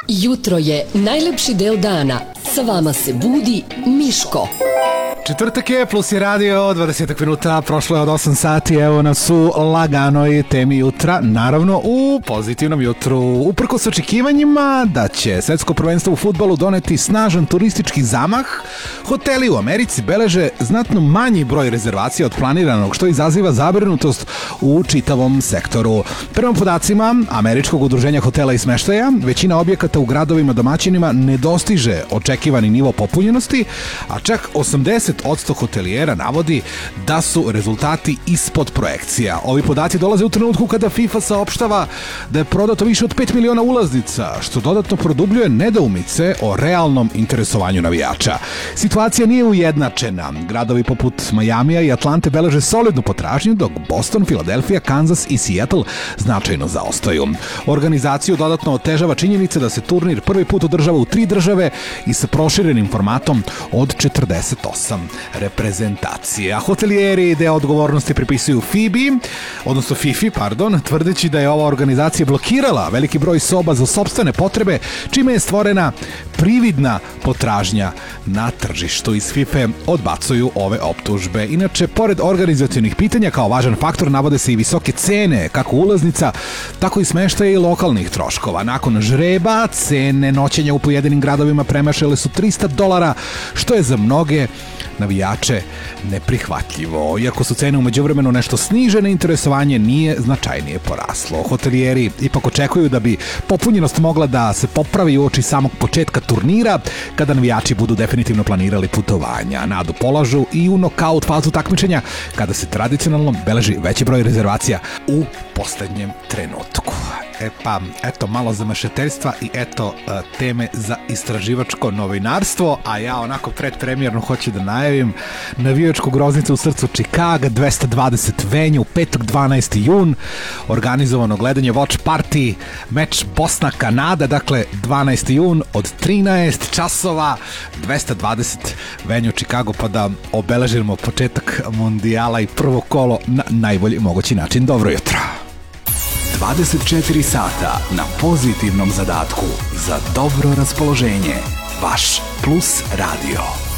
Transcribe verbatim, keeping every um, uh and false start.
Jutro je najlepši del dana. Sa vama se budi Miško. Četvrtak je, plus je radio, dvadeset minuta, prošlo je od osam sati, evo nas u laganoj temi jutra, naravno u pozitivnom jutru. Uprkos očekivanjima da će svetsko prvenstvo u fudbalu doneti snažan turistički zamah, hoteli u Americi beleže znatno manji broj rezervacija od planiranog, što izaziva zabrinutost u čitavom sektoru. Prema podacima Američkog udruženja hotela i smeštaja, većina objekata u gradovima domaćinima ne dostiže očekivani nivo popunjenosti, a čak osamdeset posto hotelijera navodi da su rezultati ispod projekcija. Ovi podaci dolaze u trenutku kada FIFA saopštava da je prodato više od pet miliona ulaznica, što dodatno produbljuje nedoumice o realnom interesovanju navijača. Situacija nije ujednačena. Gradovi poput Majamija i Atlante beleže solidnu potražnju, dok Boston, Filadelfija, Kansas i Seattle značajno zaostaju. Organizaciju dodatno otežava činjenica da se turnir prvi put održava u tri države i sa proširenim formatom od četrdeset osam reprezentacije. A hotelijeri deo odgovornosti pripisuju FIBI, odnosno FIFA, pardon, tvrdeći da je ova organizacija blokirala veliki broj soba za sopstvene potrebe, čime je stvorena prividna potražnja na tržištu. Iz FIFA odbacuju ove optužbe. Inače, pored organizacionih pitanja, kao važan faktor navode se i visoke cene, kako ulaznica, tako i smeštaja i lokalnih troškova. Nakon žreba, cene noćenja u pojedinim gradovima premašile su trista dolara, što je za mnoge navijače neprihvatljivo. Iako su cene u međuvremenu nešto snižene, interesovanje nije značajnije poraslo. Hotelijeri ipak očekuju da bi popunjenost mogla da se popravi uoči samog početka turnira, kada navijači budu definitivno planirali putovanja. Nadu polažu i u nokaut fazu takmičenja, kada se tradicionalno beleži veći broj rezervacija u poslednjem trenutku. E pa, eto malo za mešeteljstva i eto uh, teme za istraživačko novinarstvo, a ja onako predpremjerno hoću da najavim navijačku groznicu u srcu Čikaga, dvesta dvadeset venju, petak dvanaesti jun, organizovano gledanje watch party, meč Bosna-Kanada, dakle dvanaesti jun od trinaest časova, dvesta dvadeset venju Čikago, pa da obeležimo početak mondijala i prvo kolo na najbolji mogući način. Dobro jutro! dvadeset četiri sata na pozitivnom zadatku za dobro raspoloženje. Vaš Plus Radio.